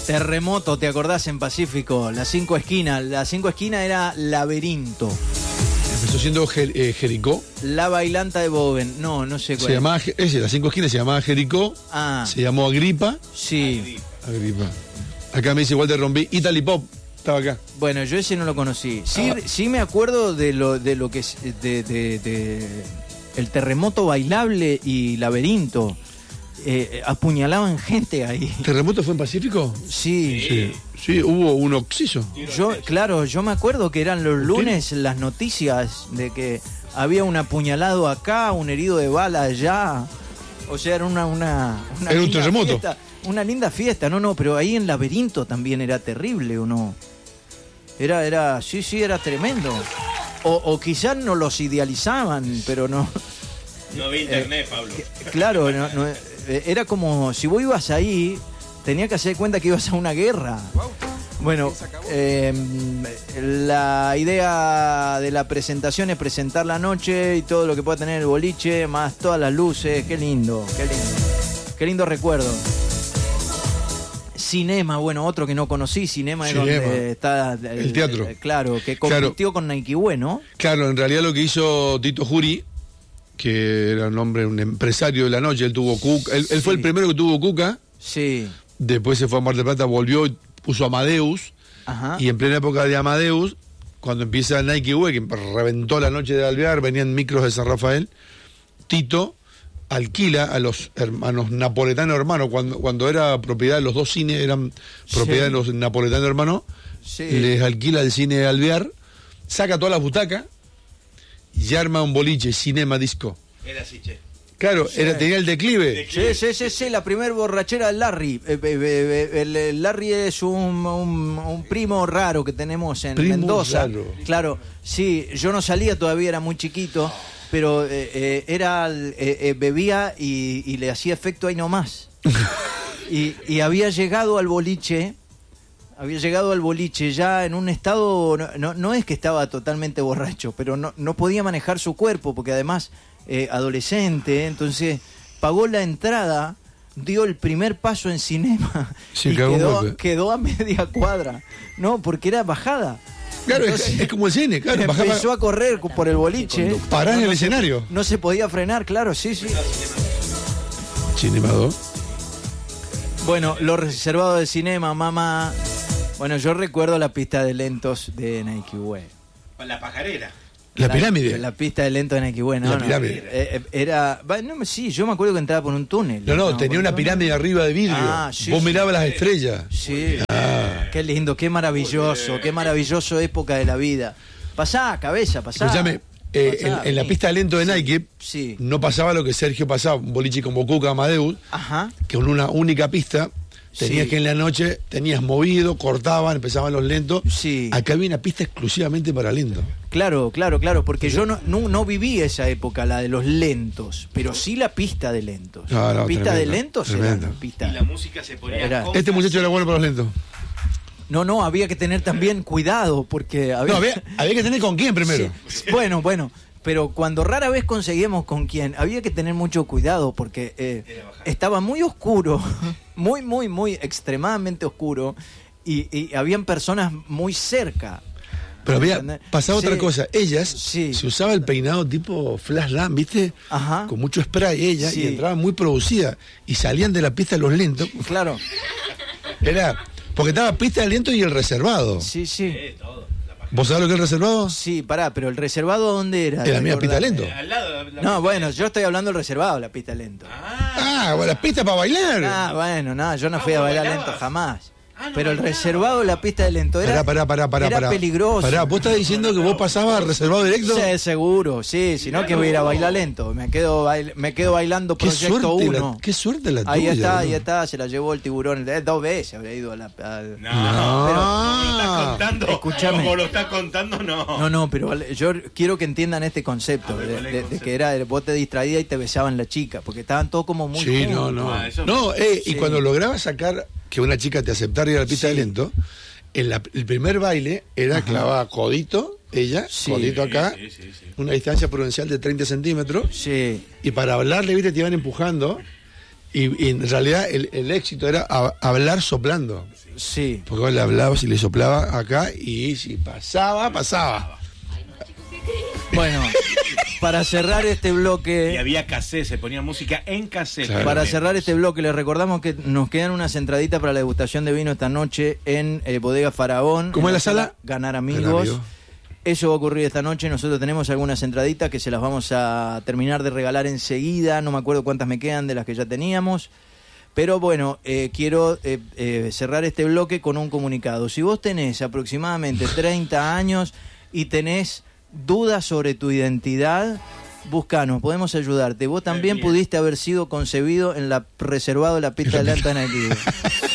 Terremoto, ¿te acordás en Pacífico? Las 5 esquinas. La 5 esquinas era Laberinto. Empezó siendo Jericó. La Bailanta de Boven. No sé cuál. Se llamaba, las 5 esquinas se llamaba Jericó. Ah. Se llamó Agripa. Sí. Agripa. Acá me dice Walter Rombí. Italy Pop. Estaba acá. Bueno, yo ese no lo conocí. Sí me acuerdo de lo que es el terremoto bailable y Laberinto. Apuñalaban gente ahí. ¿Terremoto fue en Pacífico? Sí. Sí, hubo un oxiso. Yo me acuerdo que eran los lunes las noticias de que había un apuñalado acá, un herido de bala allá. O sea, era una era un terremoto. Fiesta, una linda fiesta, no, pero ahí en Laberinto también era terrible, ¿o no? Sí, era tremendo. O quizás no los idealizaban, pero no. No había internet, Pablo. Claro, era como si vos ibas ahí, tenías que hacer cuenta que ibas a una guerra. Bueno, la idea de la presentación es presentar la noche y todo lo que pueda tener el boliche, más todas las luces. Qué lindo. Qué lindo recuerdo. Cinema, bueno, otro que no conocí. Cinema es donde está el teatro. Claro, que compitió con Nike, ¿no? Claro, en realidad lo que hizo Tito Juri, que era un empresario de la noche, él tuvo Cuca, él fue el primero que tuvo Cuca. Sí. Después se fue a Mar del Plata, volvió y puso Amadeus. Ajá. Y en plena época de Amadeus, cuando empieza Nike Way, que reventó la noche de Alvear, venían micros de San Rafael, Tito alquila a los hermanos Napoletano Hermanos, cuando era propiedad de los dos cines, eran propiedad de los Napoletano Hermanos, les alquila el cine de Alvear, saca todas las butacas y arma un boliche, Cinema Disco. Era así, che. Claro, tenía el declive. Sí, la primer borrachera del Larry. El Larry es un primo raro que tenemos en Mendoza. Raro. Claro, sí, yo no salía todavía, era muy chiquito, pero bebía y le hacía efecto ahí nomás. y había llegado al boliche ya en un estado, no es que estaba totalmente borracho, pero no podía manejar su cuerpo, porque además adolescente, entonces pagó la entrada, dio el primer paso en Cinema y quedó a media cuadra, porque era bajada. Claro, entonces, es como el cine, claro. Empezó a correr por el boliche. Parás en el escenario. No se podía frenar, claro, sí. Cinema 2. Bueno, lo reservado del Cinema, mamá. Bueno, yo recuerdo la pista de lentos de Nike Way. La pajarera. La pirámide. La pista de lentos de Nike Way, La pirámide. Sí, yo me acuerdo que entraba por un túnel. No, tenía una pirámide arriba de vidrio. Vos mirabas las estrellas. Sí. Qué lindo, qué maravilloso época de la vida. Pasá, cabeza, pasá. Escuchame, en la pista de lento de Nike no pasaba lo que Sergio pasaba, un boliche como Cuca Amadeus, que con una única pista tenías que en la noche tenías movido, cortaban, empezaban los lentos. Sí. Acá había una pista exclusivamente para lentos. Claro, porque yo no viví esa época, la de los lentos, pero sí la pista de lentos. La pista de lentos era una pista. Y la música se ponía. Este muchacho era bueno para los lentos. No, había que tener también cuidado, porque había que tener con quién primero. Sí. Bueno, pero cuando rara vez conseguíamos con quién, había que tener mucho cuidado, porque estaba muy oscuro, muy extremadamente oscuro, y habían personas muy cerca. Pero había pasado otra cosa. Ellas se usaba el peinado tipo flash lamp, ¿viste? Ajá. Con mucho spray ellas, y entraban muy producidas y salían de la pista los lentos. Claro. Porque estaba pista de lento y el reservado. Sí. ¿Vos sabés lo que es el reservado? Sí, pará, pero ¿el reservado dónde era? En la misma pista de lento. Al lado de yo estoy hablando del reservado, la pista de lento. Bueno, la pista para bailar. Yo no fui a bailar lento jamás. Pero el reservado, la pista de lento, era peligroso. ¿Vos estás diciendo que vos pasabas al reservado directo? Sí, seguro, sí, si no que voy a ir a bailar lento. Me quedo bailando Proyecto 1. Qué suerte la tuya. Ahí está, se la llevó el tiburón. 2 veces habría ido a la... Pero escúchame. Como lo estás contando, no. No, pero yo quiero que entiendan este concepto, de que vos te distraías y te besaban la chica, porque estaban todos como muy... Sí, y cuando lograbas sacar que una chica te aceptara ir a la pista de lento, el primer baile era clavada codito, codito acá, una distancia prudencial de 30 centímetros, y para hablarle, viste, te iban empujando, Y en realidad el éxito era hablar soplando. Sí. Porque vos le hablabas y le soplaba acá y si pasaba. Bueno, para cerrar este bloque... Y había cassette, se ponía música en cassette. Claro. Para cerrar este bloque, les recordamos que nos quedan unas entraditas para la degustación de vino esta noche en Bodega Faraón. ¿Cómo es la sala? Ganar Amigos. Eso va a ocurrir esta noche. Nosotros tenemos algunas entraditas que se las vamos a terminar de regalar enseguida. No me acuerdo cuántas me quedan de las que ya teníamos. Pero bueno, quiero cerrar este bloque con un comunicado. Si vos tenés aproximadamente 30 años y tenés dudas sobre tu identidad, buscanos, podemos ayudarte. Vos también pudiste haber sido concebido en la reservado de la pista de Atlanta Nike.